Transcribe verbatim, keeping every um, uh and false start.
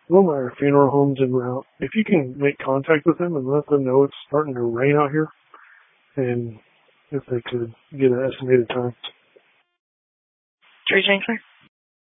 Wilmeyer Funeral Home's en route. If you can make contact with them and let them know it's starting to rain out here, and if they could get an estimated time. Tree Changer?